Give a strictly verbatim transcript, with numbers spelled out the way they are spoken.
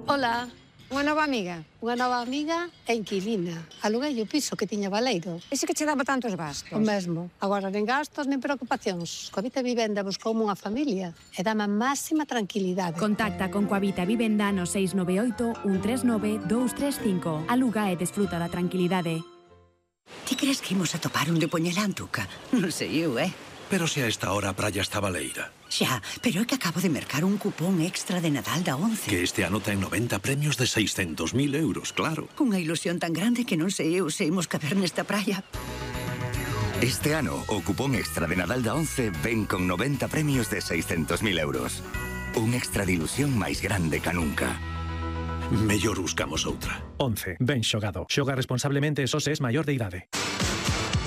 Ola. Unha nova amiga? Unha nova amiga e inquilina. Aluguei o piso que tiña baleiro. Ese que che daba tantos gastos? O mesmo. Agora, nen gastos, nen preocupacións. Coavita Vivenda buscoume unha familia e dame a máxima tranquilidade. Contacta con Coavita Vivenda no seis nove oito, un tres nove, dous tres cinco. Aluga e desfruta da tranquilidade. Ti crees que imos a topar un de Poñelantuca? Non sei eu, eh? Pero se a esta hora a praia está baleira. Xa, pero é que acabo de mercar un cupón extra de Nadal da once. Que este ano ten noventa premios de seiscentos mil euros, claro. Cunha ilusión tan grande que non sei eu se imos caber nesta praia. Este ano, o cupón extra de Nadal da once ven con noventa premios de seiscentos mil euros. Un extra de ilusión máis grande ca nunca. Mellor buscamos outra. once. Ben xogado. Xoga responsablemente e só se es maior de idade.